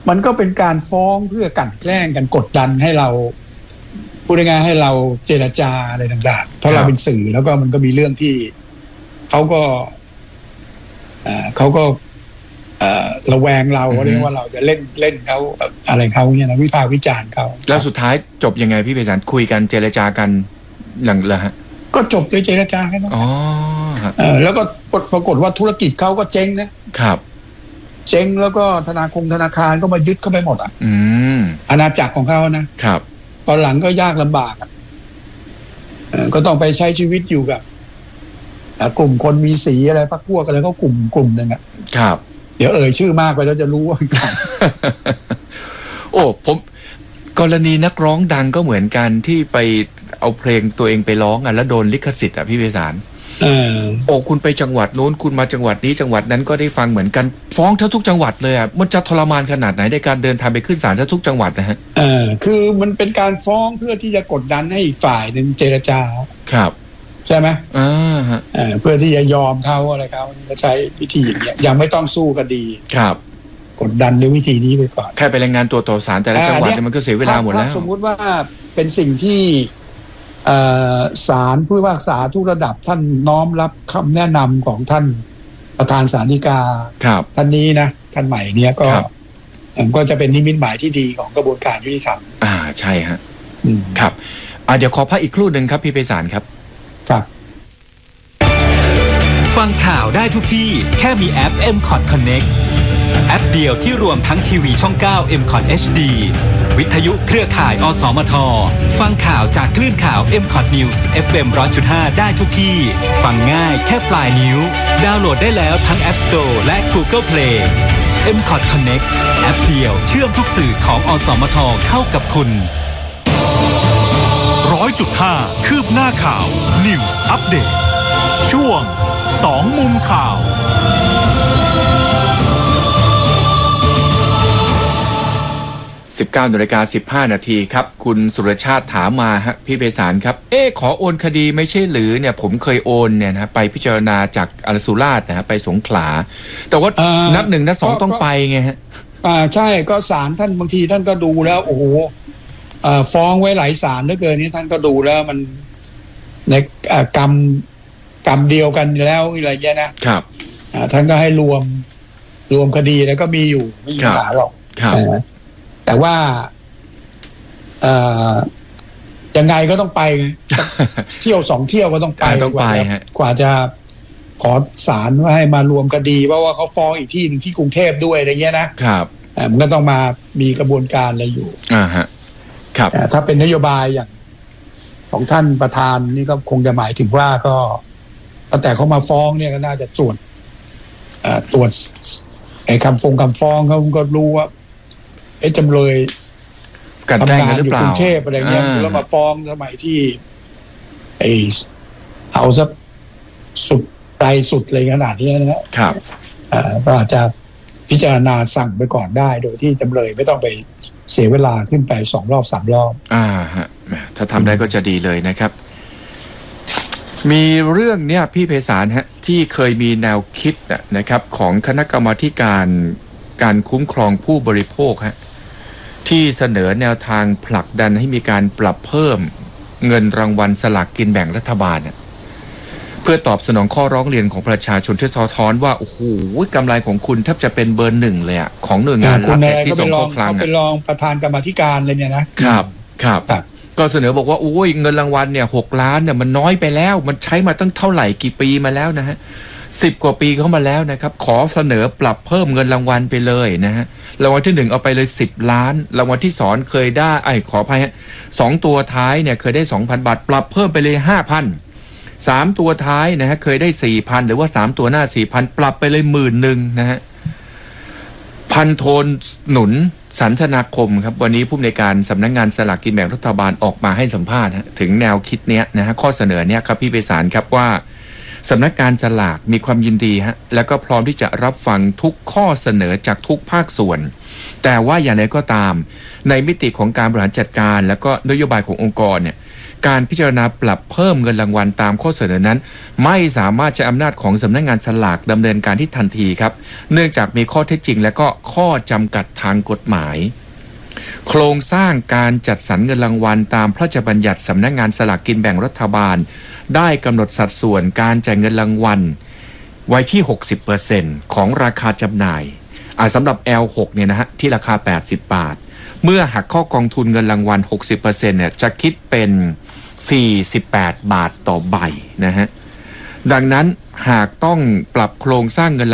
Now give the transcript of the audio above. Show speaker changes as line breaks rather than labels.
มันก็เป็นการฟ้องเพื่อกลั่นแกล้งกันกดดันให้เราพูดง่ายๆให้เราเจรจาอะไรต่างๆเพราะเราเป็นสื่อแล้วก็มันก็มีเรื่องที่เขาก็ระแวงเราเรียกว่าเราจะเล่นเขาอะไรเขาเนี่ยนะวิพากษ์วิจารณ์เขา
แล้วสุดท้ายจบยังไงพี่ไพศาลคุยกันเจรจากันหลังเลยฮะ
ก็จบโดยเจรจากันนะแล้วก็ปรากฏว่าธุรกิจเขาก็เจ๊งนะครับเจ๊งแล้วก็ธนาคารก็มายึดเข้าไปหมดอาณาจักรของเขานะครับตอนหลังก็ยากลำบากก็ต้องไปใช้ชีวิตอยู่กับกลุ่มคนมีสีอะไรพรรคพวกอะไรก็กลุ่มนึง
ครับ
เดี๋ยวชื่อมากไปแล้วจะรู้ว่า
โอ้ผมกรณีนักร้องดังก็เหมือนกันที่ไปเอาเพลงตัวเองไปร้องแล้วโดนลิขสิทธิ์พี่ไพศาลโอ้คุณไปจังหวัดโน้นคุณมาจังหวัดนี้จังหวัดนั้นก็ได้ฟังเหมือนกันฟ้องทุกจังหวัดเลยมันจะทรมานขนาดไหนในการเดินทางไปขึ้นศาลทุกจังหวัดนะฮะ
คือมันเป็นการฟ้องเพื่อที่จะกดดันให้อีกฝ่ายนึงเจรจา
ครับ
ใช่ไหมเพื่อที่จะยอมเขาอะไรเขาจะใช้วิธีอย่างเงี้ยยังไม่ต้องสู้คดี
ครับ
กดดันด้วยวิธีนี้ไปก่อน
แค่ไปรายงานตัวต่อศาลแต่ละจังหวัดมันก็เสียเวลาหมดแล้ว
สมมุติว่าเป็นสิ่งที่ศาลผู้พิพากษาทุกระดับท่านน้อมรับคำแนะนำของท่านประธานศาลฎีกาท่านนี้นะท่านใหม่เนี้ยก็จะเป็นนิมิตหมายที่ดีของกระบวนการยุติธรรม
ใช่ฮะครับเดี๋ยวขอพักอีกครู่หนึ่งครับพี่ไพศาลครับ
ฟังข่าวได้ทุกที่แค่มีแอป MCOT Connect แอปเดียวที่รวมทั้งทีวีช่อง 9 MCOT HD วิทยุเครือข่ายอสมทฟังข่าวจากคลื่นข่าว MCOT News FM 100.5 ได้ทุกที่ฟังง่ายแค่ปลายนิ้วดาวน์โหลดได้แล้วทั้ง App Store และ Google Play MCOT Connect แอปเดียวเชื่อมทุกสื่อของอสมทเข้ากับคุณ 100.5 คืบหน้าข่าว News Update ช่วง2มุมข่าว
19:15 นาทีครับคุณสุรชาติถามมาฮะพี่ไพศาลครับขอโอนคดีไม่ใช่หรือเนี่ยผมเคยโอนเนี่ยนะไปพิจารณาจากสุราษฎร์นะฮะไปสงขลาแต่ว่านัด1นัด2ต้องไปไงฮะ
ใช่ก็ศาลท่านบางทีท่านก็ดูแล้วโอ้โหฟ้องไว้หลายศาลเหลือเกินนี่ท่านก็ดูแล้วมันในกรรมเดียวกันแล้วอะไรเงี้ยนะครับท่านก็ให้รวมคดีแล้วก็มีอยู่ไม่มีปัญหาหรอกแต่ว่ายังไงก็ต้องไปเที่ยว2เที่ยวก็ต้องไปกว่าจะขอศาลว่าให้มารวมคดีเพราะว่าเขาฟ้องอีกที่นึงที่กรุงเทพด้วยอะไรเงี้ยนะครับมันก็ต้องมามีกระบวนการอะไรอยู่
ฮะครับ
ถ้าเป็นนโยบายอย่างของท่านประธานนี่ก็คงจะหมายถึงว่าก็ตั้งแต่เขามาฟ้องเนี่ยก็น่าจะตรวจไอ้คำฟ้องเขาก็รู้ว่าจำเลย
ทำงานอยู่
กรุงเทพอะไรเงี้ยแล้วมาฟ้องสมัยที่เอาซะสุดไกลสุดเลยขนาดนี้
นะครับ
ก็อาจจะพิจารณาสั่งไปก่อนได้โดยที่จำเลยไม่ต้องไปเสียเวลาขึ้นไป2รอบ3รอบ
ฮะถ้าทำได้ก็จะดีเลยนะครับมีเรื่องเนี่ยพี่ไพศาลฮะที่เคยมีแนวคิดนะครับของคณะกรรมาธิการคุ้มครองผู้บริโภคฮะที่เสนอแนวทางผลักดันให้มีการปรับเพิ่มเงินรางวัลสลากกินแบ่งรัฐบาลเพื่อตอบสนองข้อร้องเรียนของประชาชนที่สะท้อนว่าโอ้โหกำไรของคุณแทบจะเป็นเบอร์1เลยของหน่วยงานรัฐที่ส่งข้อคลัง
เป็นรองประธานกรรมาธิการเลยเนี่ย
นะครับก็เสนอบอกว่าโอ้ยเงินรางวัลเนี่ย6 ล้านเนี่ยมันน้อยไปแล้วมันใช้มาตั้งเท่าไหร่กี่ปีมาแล้วนะฮะ10 กว่าปีเข้ามาแล้วนะครับขอเสนอปรับเพิ่มเงินรางวัลไปเลยนะฮะรางวัลที่1เอาไปเลย10 ล้านรางวัลที่2เคยได้ขออภัยฮะ2ตัวท้ายเนี่ยเคยได้ 2,000 บาทปรับเพิ่มไปเลย 5,000 3ตัวท้ายนะฮะเคยได้ 4,000 หรือว่า3ตัวหน้า 4,000 ปรับไปเลย 10,000 นะฮะพันโทหนุนสันทนาคมครับวันนี้ผู้อำนวยการสำนักงานสลากกินแบ่งรัฐบาลออกมาให้สัมภาษณ์ถึงแนวคิดเนี้ยนะฮะข้อเสนอเนี้ยครับพี่ไพศาลครับว่าสำนักงานสลากมีความยินดีแล้วก็พร้อมที่จะรับฟังทุกข้อเสนอจากทุกภาคส่วนแต่ว่าอย่างไรก็ตามในมิติของการบริหารจัดการแล้วก็นโยบายขององค์กรเนี่ยการพิจารณาปรับเพิ่มเงินรางวัลตามข้อเสนอนั้นไม่สามารถใช้อำนาจของสำนักงานสลากดำเนินการที่ทันทีครับเนื่องจากมีข้อเท็จจริงและก็ข้อจำกัดทางกฎหมายโครงสร้างการจัดสรรเงินรางวัลตามพระราชบัญญัติสำนักงานสลากกินแบ่งรัฐบาลได้กำหนดสัดส่วนการจ่ายเงินรางวัลไว้ที่ 60% ของราคาจำหน่ายสำหรับ L6 เนี่ยนะฮะที่ราคา80 บาทเมื่อหักข้อกองทุนเงินรางวัล 60% เนี่ยจะคิดเป็น48 บาทต่อใบนะฮะดังนั้นหากต้องปรับโครงสร้างเงิน